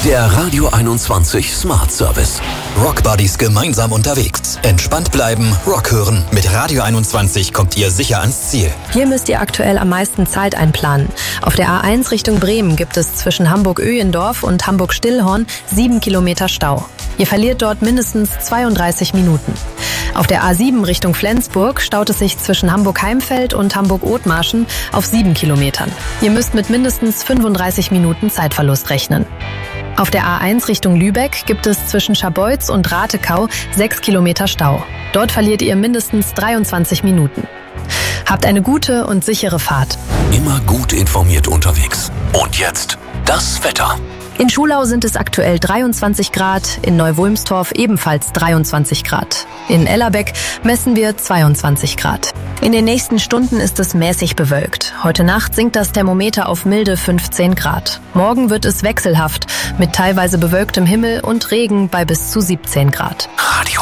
Der Radio 21 Smart Service. Rock Buddies gemeinsam unterwegs. Entspannt bleiben, Rock hören. Mit Radio 21 kommt ihr sicher ans Ziel. Hier müsst ihr aktuell am meisten Zeit einplanen. Auf der A1 Richtung Bremen gibt es zwischen Hamburg-Öhendorf und Hamburg-Stillhorn 7 Kilometer Stau. Ihr verliert dort mindestens 32 Minuten. Auf der A7 Richtung Flensburg staut es sich zwischen Hamburg-Heimfeld und Hamburg-Othmarschen auf 7 Kilometern. Ihr müsst mit mindestens 35 Minuten Zeitverlust rechnen. Auf der A1 Richtung Lübeck gibt es zwischen Scharbeutz und Ratekau 6 Kilometer Stau. Dort verliert ihr mindestens 23 Minuten. Habt eine gute und sichere Fahrt. Immer gut informiert unterwegs. Und jetzt das Wetter. In Schulau sind es aktuell 23 Grad, in Neu-Wulmstorf ebenfalls 23 Grad. In Ellerbeck messen wir 22 Grad. In den nächsten Stunden ist es mäßig bewölkt. Heute Nacht sinkt das Thermometer auf milde 15 Grad. Morgen wird es wechselhaft, mit teilweise bewölktem Himmel und Regen bei bis zu 17 Grad. Radio